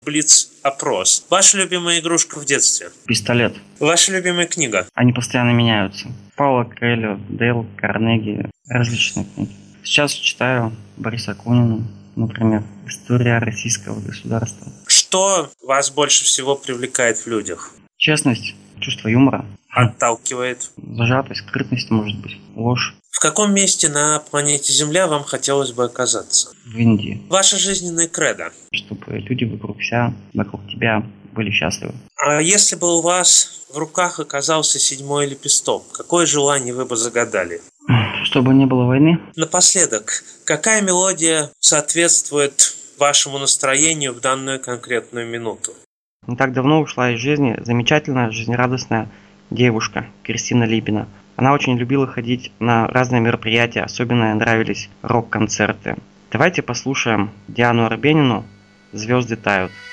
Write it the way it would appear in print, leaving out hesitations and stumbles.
Блиц-опрос. Ваша любимая игрушка в детстве? Пистолет. Ваша любимая книга? Они постоянно меняются. Паула Коэльо, Дейл Карнеги, различные книги. Сейчас читаю Бориса Акунина, например, «История российского государства». Что вас больше всего привлекает в людях? Честность, чувство юмора. Отталкивает? Зажатость, скрытность, может быть, ложь. В каком месте на планете Земля вам хотелось бы оказаться? В Индии. Ваша жизненная кредо? Чтобы люди вокруг тебя были счастливы. А если бы у вас в руках оказался 7-й лепесток, какое желание вы бы загадали? Чтобы не было войны. Напоследок, какая мелодия соответствует вашему настроению в данную конкретную минуту? Не так давно ушла из жизни замечательная, жизнерадостная девушка Кристина Липина. Она очень любила ходить на разные мероприятия, особенно ей нравились рок-концерты. Давайте послушаем Диану Арбенину «Звезды тают».